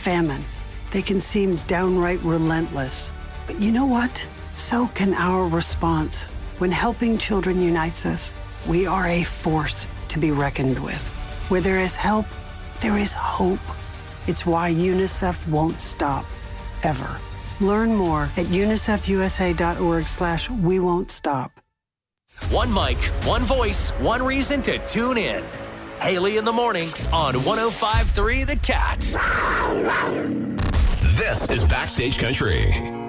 famine. They can seem downright relentless. But you know what? So can our response. When helping children unites us, we are a force to be reckoned with. Where there is help, there is hope. It's why UNICEF won't stop, ever. Learn more at unicefusa.org/we won't stop. One mic, one voice, one reason to tune in. Haley in the morning on 105.3 The Cat. This is Backstage Country.